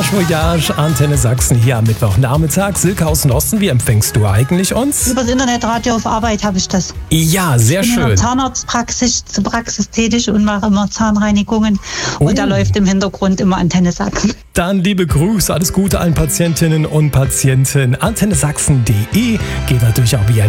Voyage, Antenne Sachsen hier am Mittwochnachmittag. Silke aus dem Osten, wie empfängst du eigentlich uns? Übers Internetradio auf Arbeit habe ich das. Ja, sehr Ich bin in schön. der Zahnarztpraxis tätig und mache immer Zahnreinigungen. Und da läuft im Hintergrund immer Antenne Sachsen. Dann liebe Grüße, alles Gute allen Patientinnen und Patienten. AntenneSachsen.de geht natürlich auch via